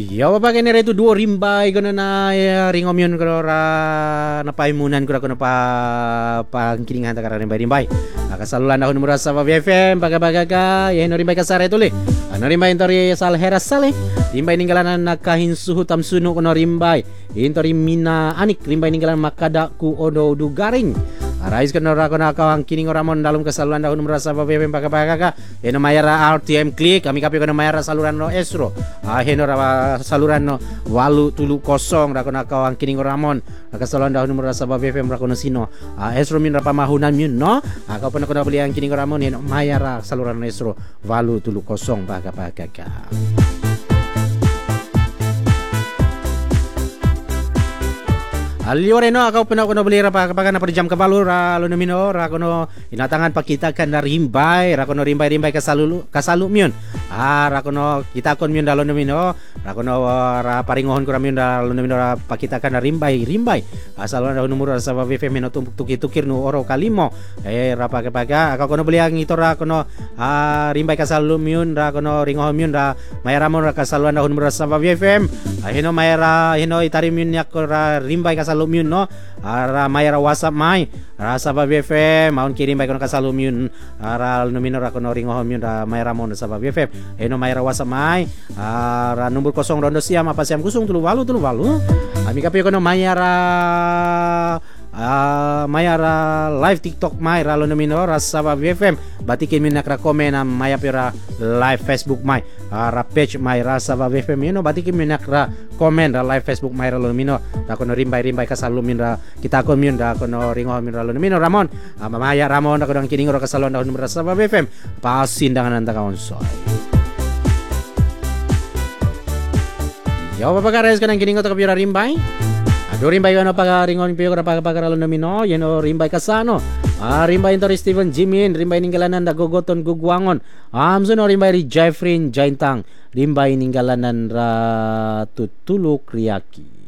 Ya apa kini itu dua rimbai kono na ringomyon kono ra na paimunan kono pa pangkilingan ta karang rimbai. Akasalulan dahun merasa pa BFM baga ka ya no rimbai kasare tuli. Ano rimbai intori sal heras sale. Rimbai ninggalanan nakahin suhu tamsuno kono rimbai. Intori mina anik rimbai ninggalan makada ku odo du garing. Arais kono ra kono kawang kining ramon dalam kesaluran dahun merasa pa BFM baga ka. Eno mayara RTM klik kami kapi kono mayara saluran no esro. Heno ra saluran no walu tulu kosong ra kono kawang kining ramon. Kasaluran dahun merasa pa BFM ra kono sino. Esro min ra pamahunan min no. Kau pernah kena beli yang kining ramon eno mayara saluran no esro walu tulu kosong baga ka. Aliore no ako pernah kono beli ra pa na per jam kabalu ra lo nomino ra kono inatangan pakita kan dari rimbai ra kono rimbai kasalu mion ra kono kita kon mion dalo nomino ra kono ra paringohon ko mion dalo nomino ra pakita kan rimbai asal ra nomor sa BFM no tukir no oro kalimo ra paga ako kono beli ang ito ra kono rimbai kasalu mion ra kono ringohon mion ra mayaramon ra kasaluan dahon nomor sa BFM hino mayara hino itari mion yak ra rimbai kasalumion no ara mayara WhatsApp mai rasa ba BFM maun kirim bay kono kasalumion ara nomino ra kono ringohon mion ra mayara mon sa ba BFM eno mayara WhatsApp mai ara nomor 0 rondo siam apa siam kusung tulu walu ami kapi kono mayara mayara live TikTok mai ra lo nomino rasa ba BFM batikin min nakra komen maya pira live Facebook mai ra page mai rasa ba BFM eno batikin min nakra komen ra live Facebook mai ra lo nomino ra kono rimbai kasalum min ra kita kon min ra kono ringo min ra lo nomino Ramon maya Ramon ra kono kining ro kasalon dahun rasa ba BFM pasindangan anta kaonsoy ya apa kares kanang kining ko kapira rimbai rimbai ano pagaringon piyo ra pagkaralo nomino yeno rimbai kasano rimbai intori Steven Jimin rimbai ninggalanan da gogoton gugwangon amso no rimbai ri Jeffrey Jaintang rimbai ninggalanan ra tutuluk riaki